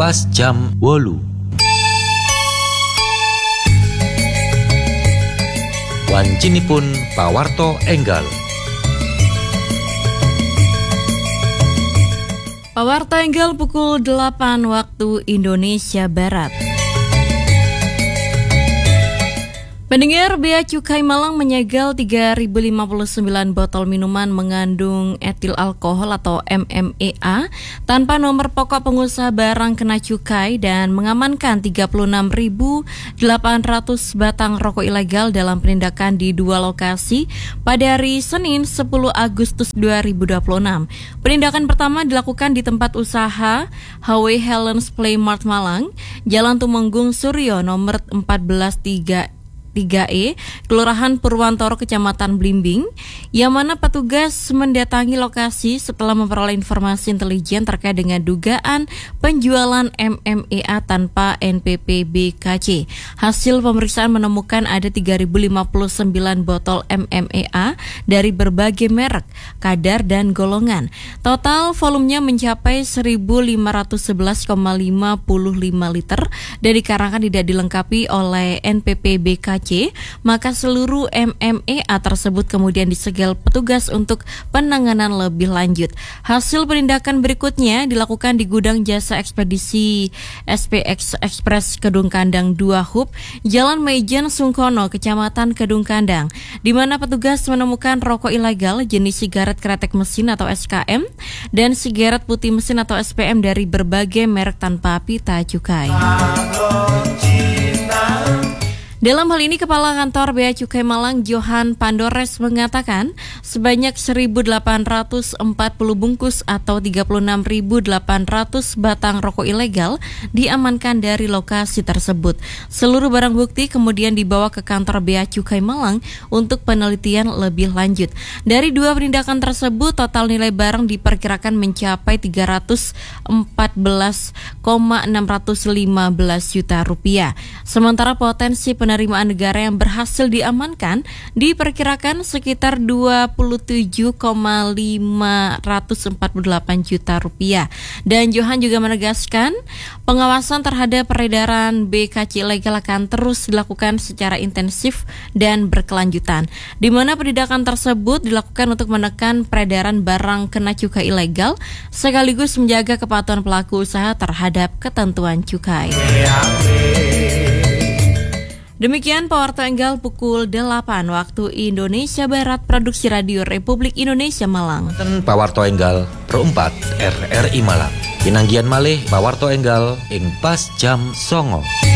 pas jam 8. Wancinipun pawarto enggal. Pawarto enggal pukul 8 waktu Indonesia Barat. Pendengar, Bea Cukai Malang menyegel 3.059 botol minuman mengandung etil alkohol atau MMEA tanpa nomor pokok pengusaha barang kena cukai dan mengamankan 36.800 batang rokok ilegal dalam penindakan di 2 lokasi pada hari Senin 10 Agustus 2026. Penindakan pertama dilakukan di tempat usaha HW Helen's Playmart Malang, Jalan Tumenggung Suryo nomor 3E, Kelurahan Purwantoro, Kecamatan Blimbing, yang mana petugas mendatangi lokasi setelah memperoleh informasi intelijen terkait dengan dugaan penjualan MMEA tanpa NPP BKC. Hasil pemeriksaan menemukan ada 3.059 botol MMEA dari berbagai merek, kadar, dan golongan. Total volumenya mencapai 1.511,55 liter dan dikarenakan tidak dilengkapi oleh NPP BKC, maka seluruh MMEA tersebut kemudian disegel petugas untuk penanganan lebih lanjut. Hasil penindakan berikutnya dilakukan di gudang jasa ekspedisi SPX Express Kedung Kandang 2 Hub, Jalan Maijen Sungkono, Kecamatan Kedung Kandang, di mana petugas menemukan rokok ilegal jenis sigaret kretek mesin atau SKM dan sigaret putih mesin atau SPM dari berbagai merek tanpa pita cukai. Dalam hal ini, Kepala Kantor Bea Cukai Malang Johan Pandores mengatakan sebanyak 1.840 bungkus atau 36.800 batang rokok ilegal diamankan dari lokasi tersebut. Seluruh barang bukti kemudian dibawa ke kantor Bea Cukai Malang untuk penelitian lebih lanjut. Dari 2 penindakan tersebut, total nilai barang diperkirakan mencapai 314,615 juta rupiah. Sementara potensi penerimaan negara yang berhasil diamankan diperkirakan sekitar 27,548 juta rupiah. Dan Johan juga menegaskan pengawasan terhadap peredaran BKC ilegal akan terus dilakukan secara intensif dan berkelanjutan, di mana penindakan tersebut dilakukan untuk menekan peredaran barang kena cukai ilegal sekaligus menjaga kepatuhan pelaku usaha terhadap ketentuan cukai. Demikian Pawarto Enggal pukul 8 waktu Indonesia Barat, Produksi Radio Republik Indonesia Malang. Pawarto Enggal Pro 4 RRI Malang. Pinanggian malih Pawarto Enggal ing pas jam 09.